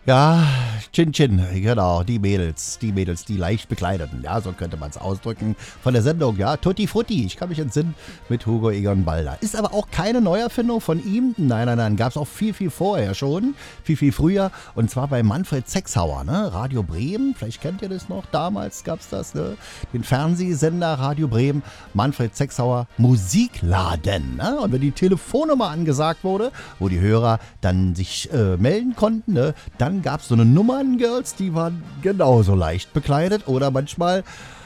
Ja, Chin Chin, genau, die Mädels, die leicht bekleideten, ja, so könnte man es ausdrücken, von der Sendung, ja, Tutti Frutti, ich kann mich entsinnen, mit Hugo Egon Balder. Ist aber auch keine Neuerfindung von ihm, nein, gab es auch viel vorher schon, viel früher, und zwar bei Manfred Sechshauer, ne, Radio Bremen, vielleicht kennt ihr das noch, damals gab es das, ne, den Fernsehsender Radio Bremen, Manfred Sechshauer Musikladen, ne, und wenn die Telefonnummer angesagt wurde, wo die Hörer dann sich melden konnten, ne, dann gab es so eine Nummerngirls, die waren genauso leicht bekleidet oder manchmal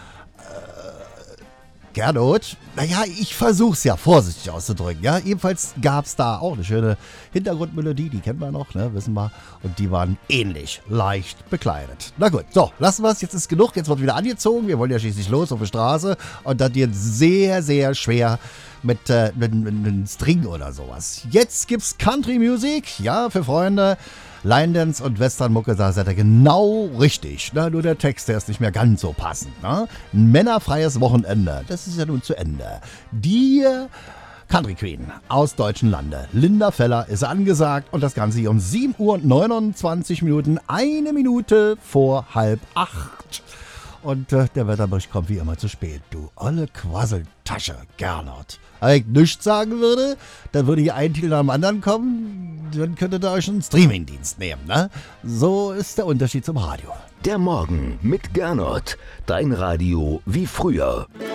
Gernot, naja, ich versuch's ja vorsichtig auszudrücken, ja, jedenfalls gab's da auch eine schöne Hintergrundmelodie, die kennen wir noch, ne, wissen wir, und die waren ähnlich leicht bekleidet. Na gut, so, lassen wir's, jetzt ist genug, jetzt wird wieder angezogen, wir wollen ja schließlich los auf die Straße und das wird sehr schwer mit einem String oder sowas. Jetzt gibt's Country Music, ja, für Freunde. Line Dance und Westernmucke, da seid ihr genau richtig. Na, nur der Text, der ist nicht mehr ganz so passend. Ne? Ein männerfreies Wochenende, das ist ja nun zu Ende. Die Country Queen aus deutschen Lande, Linda Feller, ist angesagt und das Ganze hier um 7:29 Minuten, 1 Minute vor 7:30. Und der Wetterbericht kommt wie immer zu spät. Du olle Quasseltasche, Gernot. Wenn ich nichts sagen würde, dann würde hier ein Titel nach dem anderen kommen, dann könntet ihr euch einen Streamingdienst nehmen, ne? So ist der Unterschied zum Radio. Der Morgen mit Gernot. Dein Radio wie früher.